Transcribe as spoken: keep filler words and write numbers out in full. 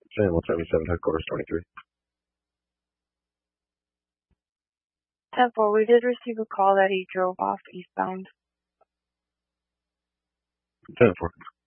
San one seventy-seven, headquarters twenty-three. ten four, we did receive a call that he drove off eastbound. ten four.